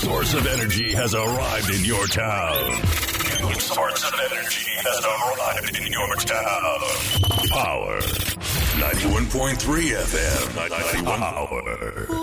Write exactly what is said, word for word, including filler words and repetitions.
source of energy has arrived in your town. New source of energy has arrived in your town. Power. ninety-one point three F M. ninety-one Power.